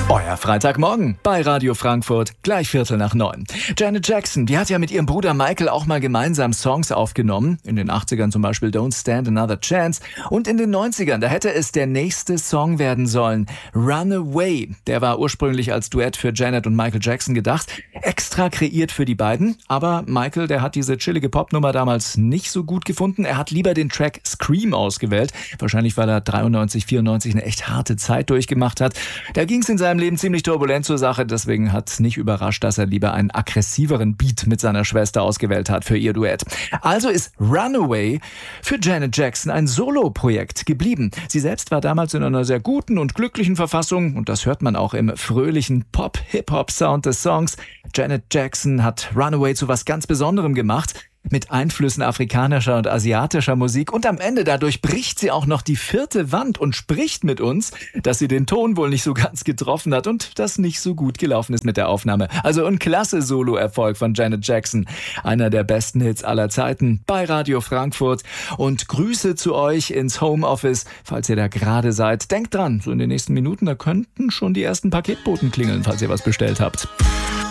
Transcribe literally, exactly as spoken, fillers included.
Euer Freitagmorgen bei Radio Frankfurt, gleich Viertel nach neun. Janet Jackson, die hat ja mit ihrem Bruder Michael auch mal gemeinsam Songs aufgenommen. In den achtzigern zum Beispiel Don't Stand Another Chance. Und in den neunzigern, da hätte es der nächste Song werden sollen. Runaway. Der war ursprünglich als Duett für Janet und Michael Jackson gedacht. Extra kreiert für die beiden. Aber Michael, der hat diese chillige Popnummer damals nicht so gut gefunden. Er hat lieber den Track Scream ausgewählt. Wahrscheinlich, weil er dreiundneunzig, vierundneunzig eine echt harte Zeit durchgemacht hat. Da ging es in seinem Leben ziemlich turbulent zur Sache, deswegen hat nicht überrascht, dass er lieber einen aggressiveren Beat mit seiner Schwester ausgewählt hat für ihr Duett. Also ist Runaway für Janet Jackson ein Solo-Projekt geblieben. Sie selbst war damals in einer sehr guten und glücklichen Verfassung und das hört man auch im fröhlichen Pop-Hip-Hop-Sound des Songs. Janet Jackson hat Runaway zu was ganz Besonderem gemacht. Mit Einflüssen afrikanischer und asiatischer Musik. Und am Ende dadurch bricht sie auch noch die vierte Wand und spricht mit uns, dass sie den Ton wohl nicht so ganz getroffen hat und das nicht so gut gelaufen ist mit der Aufnahme. Also ein klasse Solo-Erfolg von Janet Jackson. Einer der besten Hits aller Zeiten bei Radio Frankfurt. Und Grüße zu euch ins Homeoffice, falls ihr da gerade seid. Denkt dran, so in den nächsten Minuten, da könnten schon die ersten Paketboten klingeln, falls ihr was bestellt habt.